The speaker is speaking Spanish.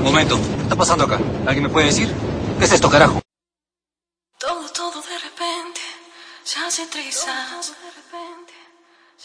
Momento, ¿qué está pasando acá? ¿Alguien me puede decir? ¿Qué es esto, carajo? Todo de repente, ya hace 3 años.